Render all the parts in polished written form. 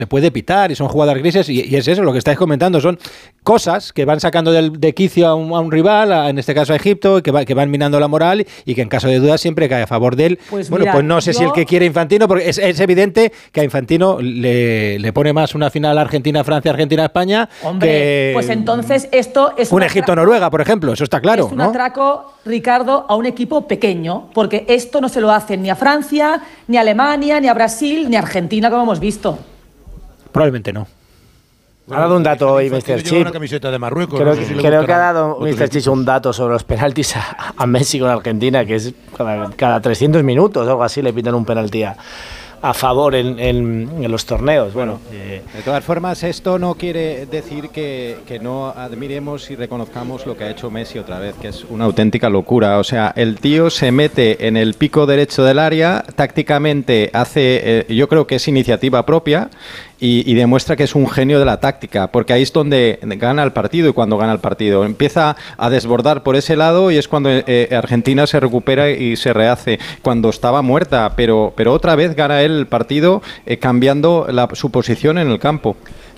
le puede pitar y son jugadas grises y es eso lo que estáis comentando, son cosas que van sacando de quicio a un rival, en este caso a Egipto, que van minando la moral y que en caso de duda siempre cae a favor de él. Pues no sé si el que quiere Infantino, porque es evidente que a Infantino le pone más una final Argentina-Francia, Argentina-España. Hombre, pues entonces esto es un Egipto-Noruega, por ejemplo, eso está claro. Es un atraco, Ricardo, a un equipo pequeño, porque esto no se lo hacen ni a Francia, ni a Alemania, ni a Brasil, ni a Argentina, como hemos visto. Probablemente no. Ha dado un dato hoy, Mr. Chip. Una camiseta de Marruecos. Creo que ha dado Mr. Chip un dato sobre los penaltis a Messi con Argentina, que es cada 300 minutos o algo así le pitan un penalti a favor en los torneos. Bueno, de todas formas, esto no quiere decir que no admiremos y reconozcamos lo que ha hecho Messi otra vez, que es una auténtica locura. O sea, el tío se mete en el pico derecho del área, tácticamente hace, yo creo que es iniciativa propia, y demuestra que es un genio de la táctica, porque ahí es donde gana el partido, y cuando gana el partido empieza a desbordar por ese lado y es cuando Argentina se recupera y se rehace, cuando estaba muerta, pero otra vez gana él el partido cambiando su posición en el campo.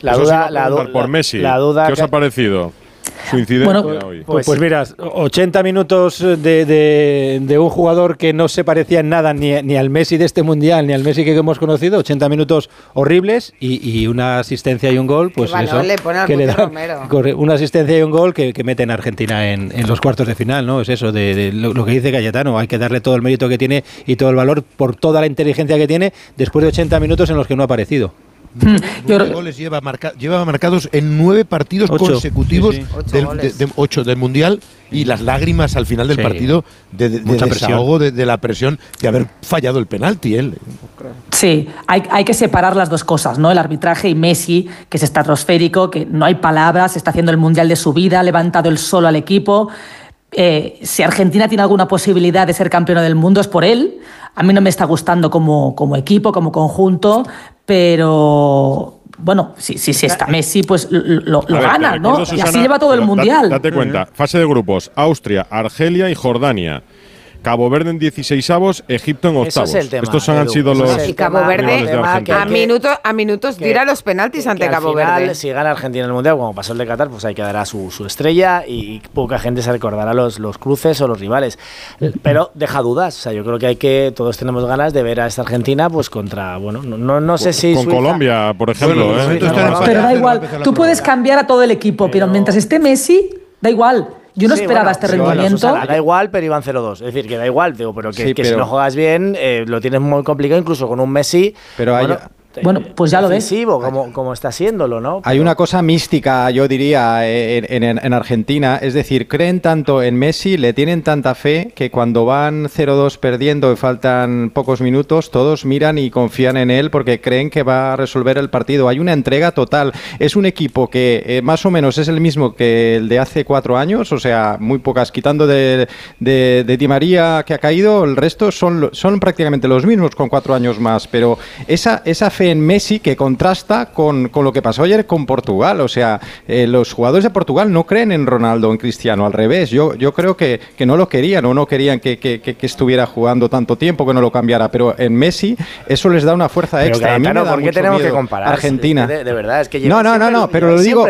Por Messi, ¿qué os ha parecido su incidencia hoy? Pues mira, 80 minutos de un jugador que no se parecía en nada ni al Messi de este Mundial, ni al Messi que hemos conocido, 80 minutos horribles y una asistencia y un gol, pues eso, le pone al una asistencia y un gol que meten a Argentina en los cuartos de final, ¿no? Es eso, de lo que dice Cayetano, hay que darle todo el mérito que tiene y todo el valor por toda la inteligencia que tiene después de 80 minutos en los que no ha aparecido. 9 goles lleva marcados en 9 partidos consecutivos, 8 del Mundial, y las lágrimas al final del partido de desahogo de la presión de haber fallado el penalti él. Sí, hay que separar las dos cosas, ¿no? El arbitraje y Messi, que es estratosférico, que no hay palabras, está haciendo el Mundial de su vida, ha levantado el solo al equipo. Si Argentina tiene alguna posibilidad de ser campeona del mundo es por él. A mí no me está gustando como equipo, como conjunto, pero bueno, si está Messi, pues lo gana, ¿no? Susana, y así lleva todo el Mundial. Date cuenta, fase de grupos, Austria, Argelia y Jordania. Cabo Verde en 16avos, Egipto en octavos. Ese es el tema, estos han sido los. Y Cabo Verde a minutos tira los penaltis ante Cabo Verde. Si gana Argentina en el Mundial, como pasó el de Qatar, pues ahí quedará su estrella y poca gente se recordará los cruces o los rivales. Pero deja dudas. O sea, yo creo que todos tenemos ganas de ver a esta Argentina pues contra, bueno, no sé si con Colombia, por ejemplo. Pero da igual, tú puedes cambiar a todo el equipo, pero mientras esté Messi, da igual. Yo no esperaba este rendimiento. Bueno, da igual, pero iban 0-2. Es decir, que da igual, digo, pero que si no juegas bien, lo tienes muy complicado, incluso con un Messi. Pero bueno, pues ya lo ves. Como está haciéndolo, ¿no? Hay una cosa mística, yo diría, en Argentina. Es decir, creen tanto en Messi, le tienen tanta fe, que cuando van 0-2 perdiendo y faltan pocos minutos, todos miran y confían en él porque creen que va a resolver el partido. Hay una entrega total. Es un equipo que más o menos es el mismo que el de hace 4 años, o sea, muy pocas, quitando de Di María que ha caído, el resto son prácticamente los mismos con 4 años más, pero esa fe en Messi que contrasta con lo que pasó ayer con Portugal. O sea, los jugadores de Portugal no creen en Ronaldo, en Cristiano, al revés. Yo creo que no lo querían o no querían que estuviera jugando tanto tiempo, que no lo cambiara, pero en Messi eso les da una fuerza extra. Claro, ¿por qué tenemos que comparar? Argentina. De verdad, es que no, pero lo digo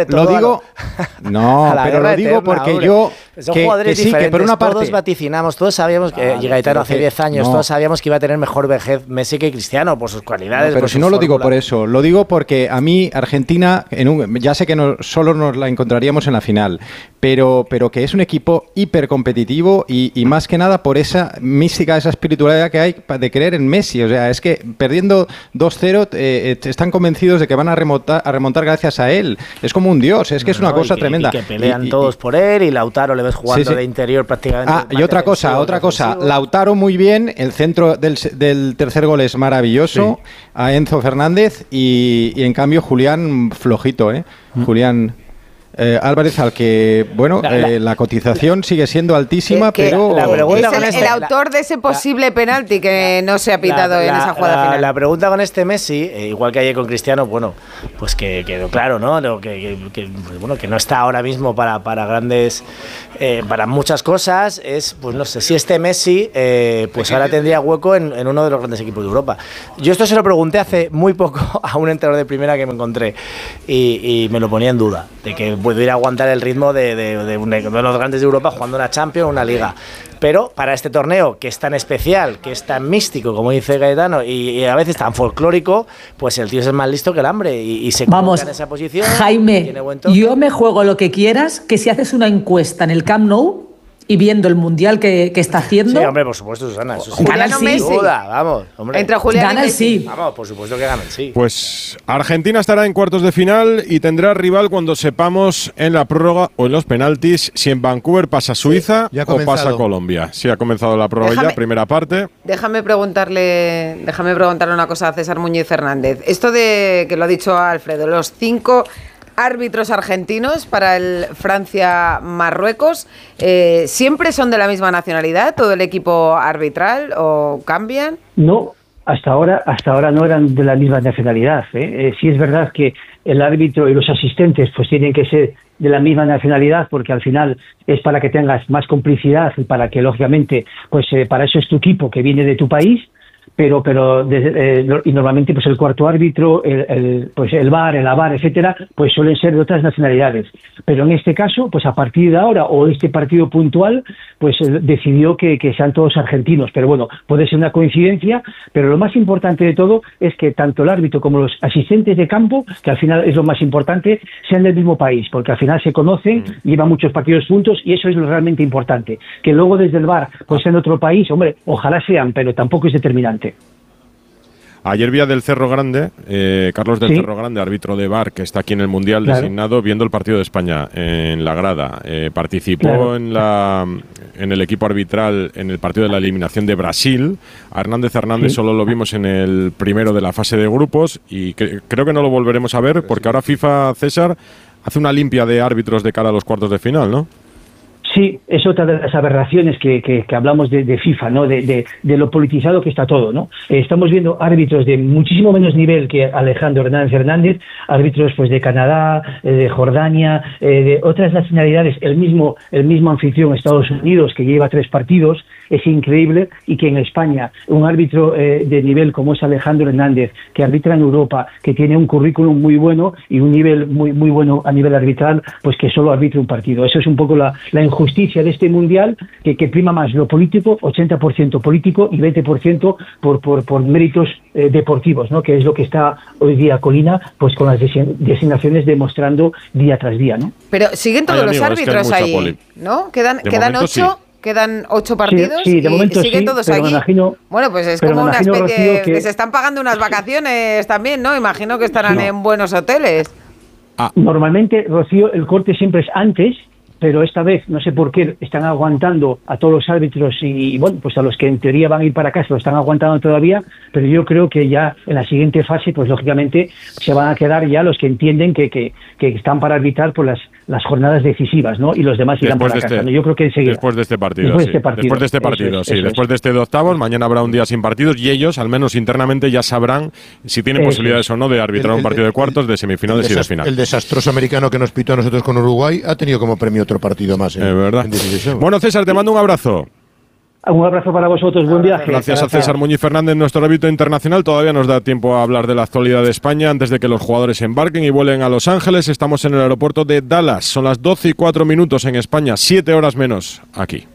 porque yo son jugadores diferentes, que por una parte todos vaticinamos, todos sabíamos que Gaetano hace 10 años, todos sabíamos que iba a tener mejor vejez Messi que Cristiano por sus cualidades. Pero si no lo digo por eso, lo digo porque a mí Argentina, ya sé que solo nos la encontraríamos en la final, pero que es un equipo hiper competitivo y más que nada por esa mística, esa espiritualidad que hay de creer en Messi. O sea, es que perdiendo 2-0 están convencidos de que van a remontar gracias a él. Es como un dios, es que es una cosa tremenda. Y que pelean todos por él, y Lautaro le ves jugando de interior prácticamente. Y otra cosa, Lautaro muy bien, el centro del tercer gol es maravilloso, a Enzo Fernández, y en cambio Julián flojito, Julián Álvarez, al que, bueno, la cotización sigue siendo altísima, pero... Es el autor de ese posible penalti que no se ha pitado en esa jugada final. La pregunta con este Messi, igual que ayer con Cristiano, bueno, pues que quedó claro, ¿no? Que no está ahora mismo para grandes... para muchas cosas, es, pues no sé, si este Messi, pues ahora tendría hueco en uno de los grandes equipos de Europa. Yo esto se lo pregunté hace muy poco a un entrenador de primera que me encontré y me lo ponía en duda, de que pudiera aguantar el ritmo de uno de los grandes de Europa jugando una Champions o una Liga. Pero para este torneo, que es tan especial, que es tan místico, como dice Gaetano, y a veces tan folclórico, pues el tío es más listo que el hambre y se coloca en esa posición. Jaime, yo me juego lo que quieras, que si haces una encuesta en el Camp Nou y viendo el mundial que está haciendo... Sí, hombre, por supuesto, Susana. Eso sí. Gana el sí. Duda, vamos, hombre. Entre Julián gana y Messi. sí. Vamos, por supuesto que gana el sí. Pues Argentina estará en cuartos de final y tendrá rival cuando sepamos en la prórroga o en los penaltis si en Vancouver pasa Suiza o pasa Colombia. Sí, ha comenzado la prórroga ya, primera parte. Déjame preguntarle una cosa a César Muñiz Fernández. Esto de que lo ha dicho Alfredo, los 5 árbitros argentinos para el Francia-Marruecos, ¿siempre son de la misma nacionalidad, todo el equipo arbitral, o cambian? No, hasta ahora no eran de la misma nacionalidad. Sí es verdad que el árbitro y los asistentes pues tienen que ser de la misma nacionalidad, porque al final es para que tengas más complicidad y para que, lógicamente, pues para eso es tu equipo que viene de tu país. Pero y normalmente pues el cuarto árbitro, el VAR, el AVAR, etcétera, pues suelen ser de otras nacionalidades. Pero en este caso, pues a partir de ahora, o este partido puntual, pues decidió que sean todos argentinos. Pero bueno, puede ser una coincidencia, pero lo más importante de todo es que tanto el árbitro como los asistentes de campo, que al final es lo más importante, sean del mismo país, porque al final se conocen, llevan muchos partidos juntos, y eso es lo realmente importante. Que luego desde el VAR pues en otro país, hombre, ojalá sean, pero tampoco es determinante. Ayer vi a Del Cerro Grande, Carlos del Cerro Grande, árbitro de VAR, que está aquí en el Mundial designado, viendo el partido de España en la grada. Participó en el equipo arbitral en el partido de la eliminación de Brasil. A Hernández solo lo vimos en el primero de la fase de grupos y creo que no lo volveremos a ver porque ahora FIFA, César, hace una limpia de árbitros de cara a los cuartos de final, ¿no? Sí, es otra de las aberraciones que hablamos de FIFA, ¿no? De lo politizado que está todo, ¿no? Estamos viendo árbitros de muchísimo menos nivel que Alejandro Hernández, árbitros pues de Canadá, de Jordania, de otras nacionalidades, el mismo anfitrión Estados Unidos, que lleva 3 partidos, es increíble, y que en España un árbitro de nivel como es Alejandro Hernández, que arbitra en Europa, que tiene un currículum muy bueno y un nivel muy bueno a nivel arbitral, pues que solo arbitre un partido. Eso es un poco la injusticia de este mundial, que prima más lo político, 80% político y 20% por méritos deportivos, ¿no? Que es lo que está hoy día Colina, pues con las designaciones demostrando día tras día, ¿no? Pero siguen todos los árbitros ahí, ¿no? Quedan 8. Sí. Quedan 8 partidos sí, de momento y siguen sí, todos pero aquí. Bueno, pues es como una especie de que se están pagando unas vacaciones también, ¿no? Imagino que estarán en buenos hoteles. Normalmente, Rocío, el corte siempre es antes, pero esta vez, no sé por qué, están aguantando a todos los árbitros y bueno, pues a los que en teoría van a ir para casa lo están aguantando todavía, pero yo creo que ya en la siguiente fase, pues lógicamente se van a quedar ya los que entienden que están para arbitrar por las jornadas decisivas, ¿no? Y los demás irán para casa. Yo creo que enseguida. Después de este partido, después de este de octavos, mañana habrá un día sin partidos y ellos, al menos internamente, ya sabrán si tienen posibilidades o no de arbitrar un partido de cuartos, de semifinales y de final. El desastroso americano que nos pitó a nosotros con Uruguay ha tenido como premio otro partido más. ¿Verdad? Bueno, César, te mando un abrazo. Un abrazo para vosotros, buen viaje. Gracias a César Muñiz Fernández, nuestro árbitro internacional. Todavía nos da tiempo a hablar de la actualidad de España antes de que los jugadores embarquen y vuelen a Los Ángeles. Estamos en el aeropuerto de Dallas. Son las 12:04 en España, 7 horas menos aquí.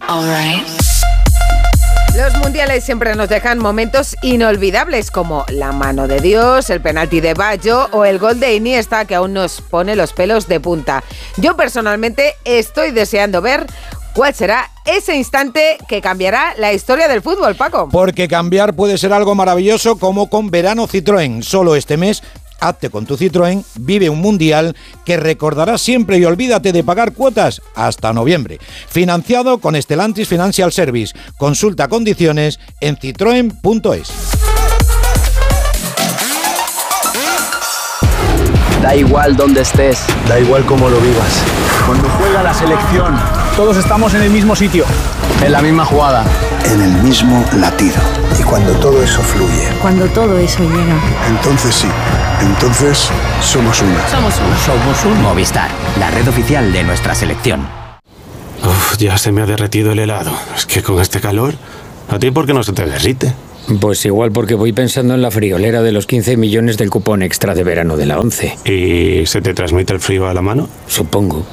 Los mundiales siempre nos dejan momentos inolvidables como la mano de Dios, el penalti de Baggio o el gol de Iniesta, que aún nos pone los pelos de punta. Yo personalmente estoy deseando ver cuál será ese instante que cambiará la historia del fútbol, Paco. Porque cambiar puede ser algo maravilloso, como con Verano Citroën. Solo este mes, hazte con tu Citroën, vive un mundial que recordarás siempre y olvídate de pagar cuotas hasta noviembre. Financiado con Stellantis Financial Service. Consulta condiciones en citroen.es. Da igual dónde estés. Da igual cómo lo vivas. Cuando juega la selección, todos estamos en el mismo sitio. En la misma jugada. En el mismo latido. Y cuando todo eso fluye. Cuando todo eso llega. Entonces sí. Entonces somos una. Somos un Movistar, la red oficial de nuestra selección. Uf, ya se me ha derretido el helado. Es que con este calor, ¿a ti por qué no se te derrite? Pues igual porque voy pensando en la friolera de los 15 millones del cupón extra de verano de la 11. ¿Y se te transmite el frío a la mano? Supongo.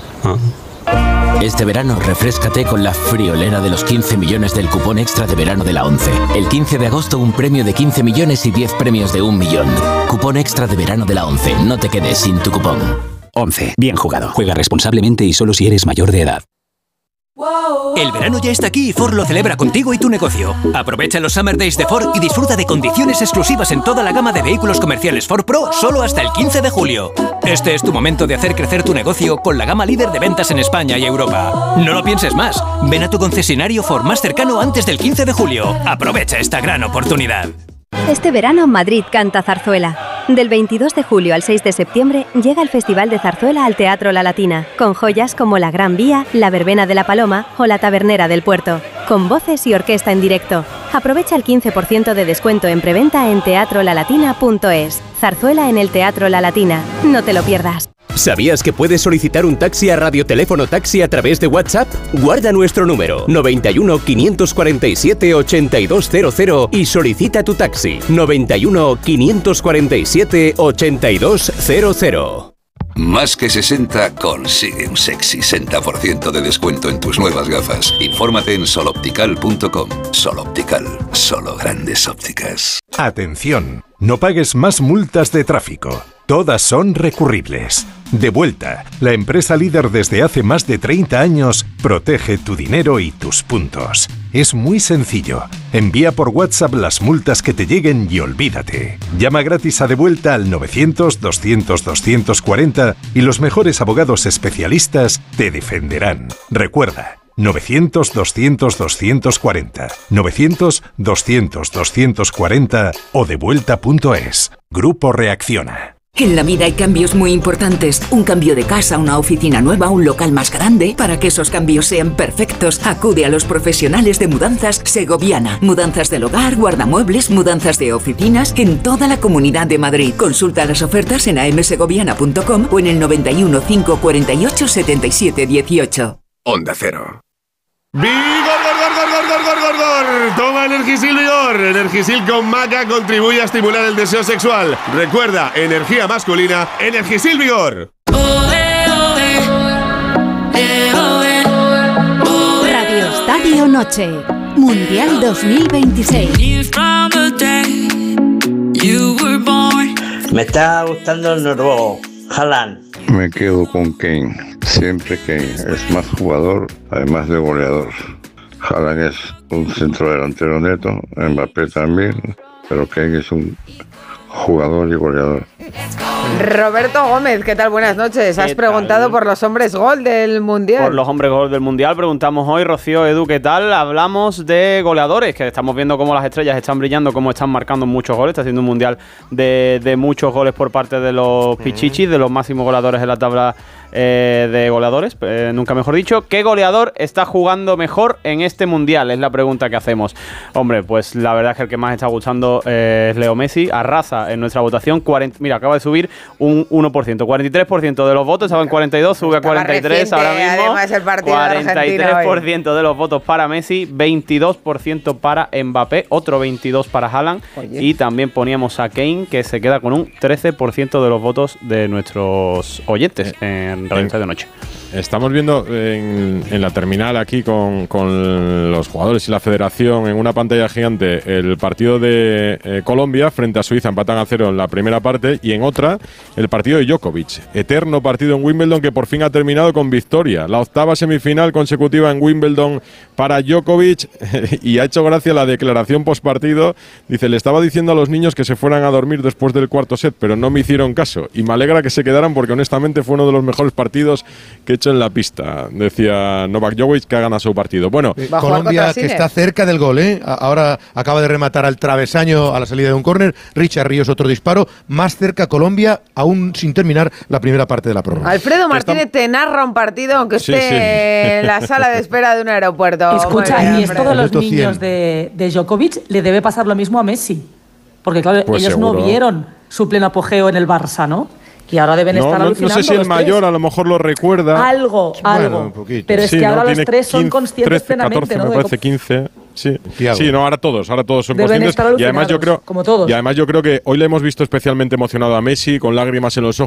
Este verano refréscate con la friolera de los 15 millones del cupón extra de verano de la 11. El 15 de agosto un premio de 15 millones y 10 premios de 1 millón. Cupón extra de verano de la 11. No te quedes sin tu cupón. 11. Bien jugado. Juega responsablemente y solo si eres mayor de edad. El verano ya está aquí y Ford lo celebra contigo y tu negocio. Aprovecha los Summer Days de Ford y disfruta de condiciones exclusivas en toda la gama de vehículos comerciales Ford Pro solo hasta el 15 de julio. Este es tu momento de hacer crecer tu negocio con la gama líder de ventas en España y Europa. No lo pienses más. Ven a tu concesionario Ford más cercano antes del 15 de julio. Aprovecha esta gran oportunidad. Este verano Madrid canta zarzuela. Del 22 de julio al 6 de septiembre llega el Festival de Zarzuela al Teatro La Latina, con joyas como La Gran Vía, La Verbena de la Paloma o La Tabernera del Puerto, con voces y orquesta en directo. Aprovecha el 15% de descuento en preventa en teatrolalatina.es. Zarzuela en el Teatro La Latina. No te lo pierdas. ¿Sabías que puedes solicitar un taxi a Radioteléfono Taxi a través de WhatsApp? Guarda nuestro número 91 547 8200 y solicita tu taxi 91 547 8200. Más que 60 consigue un sexy 60% de descuento en tus nuevas gafas. Infórmate en soloptical.com. Soloptical, solo grandes ópticas. Atención, no pagues más multas de tráfico. Todas son recurribles. Devuelta, la empresa líder desde hace más de 30 años, protege tu dinero y tus puntos. Es muy sencillo. Envía por WhatsApp las multas que te lleguen y olvídate. Llama gratis a Devuelta al 900-200-240 y los mejores abogados especialistas te defenderán. Recuerda, 900-200-240, 900-200-240 o devuelta.es. Grupo Reacciona. En la vida hay cambios muy importantes. Un cambio de casa, una oficina nueva, un local más grande. Para que esos cambios sean perfectos, acude a los profesionales de Mudanzas Segoviana. Mudanzas del hogar, guardamuebles, mudanzas de oficinas en toda la Comunidad de Madrid. Consulta las ofertas en amsegoviana.com o en el 91 548 77 18. Onda Cero. ¡Vigor! Toma Energisil Vigor. Energisil con maca contribuye a estimular el deseo sexual. Recuerda, energía masculina, Energisil Vigor. Radio Estadio Noche, Mundial 2026. Me está gustando el noruego, Haaland. Me quedo con Kane. Siempre Kane es más jugador, además de goleador. Haaland es un centrodelantero neto, Mbappé también, pero Kane es un jugador y goleador. Roberto Gómez, ¿qué tal? Buenas noches. Has preguntado por los hombres gol del Mundial. Por los hombres gol del Mundial preguntamos hoy, Rocío, Edu, ¿qué tal? Hablamos de goleadores, que estamos viendo cómo las estrellas están brillando, cómo están marcando muchos goles. Está siendo un Mundial de muchos goles por parte de los pichichis, de los máximos goleadores en la tabla de goleadores, nunca mejor dicho. ¿Qué goleador está jugando mejor en este Mundial? Es la pregunta que hacemos. Hombre, pues la verdad es que el que más está gustando es Leo Messi. Arrasa en nuestra votación. Mira, acaba de subir un 1%. 43% de los votos, estaba en 42, sube a 43 ahora mismo. 43% de los votos para Messi, 22% para Mbappé, otro 22% para Haaland. Oye. Y también poníamos a Kane, que se queda con un 13% de los votos de nuestros oyentes en Radio Estadio Noche. Estamos viendo en la terminal aquí con los jugadores y la federación en una pantalla gigante el partido de Colombia frente a Suiza, empatan a 0 en la primera parte, y en otra el partido de Djokovic, eterno partido en Wimbledon que por fin ha terminado con victoria, la 8ª semifinal consecutiva en Wimbledon para Djokovic. Y ha hecho gracia la declaración postpartido, dice: le estaba diciendo a los niños que se fueran a dormir después del cuarto set, pero no me hicieron caso y me alegra que se quedaran porque honestamente fue uno de los mejores mejores partidos que he hecho en la pista, decía Novak Djokovic, que ha ganado su partido. Bueno, Colombia, que está cerca del gol, ¿eh? Ahora acaba de rematar al travesaño a la salida de un córner. Richard Ríos, otro disparo. Más cerca Colombia, aún sin terminar la primera parte de la prórroga. Alfredo Martínez te narra un partido, aunque esté en la sala de espera de un aeropuerto. Escucha, y esto de los niños de Djokovic le debe pasar lo mismo a Messi. Porque claro, pues ellos seguro. No vieron su pleno apogeo en el Barça, ¿no? Y ahora deben estar alucinando. No sé si el mayor a lo mejor lo recuerda. Algo. Pero es que ahora los tres son conscientes 13, plenamente, 14, ¿no? me parece 15. Sí, no, ahora todos son deben conscientes. Y además yo creo que hoy le hemos visto especialmente emocionado a Messi, con lágrimas en los ojos.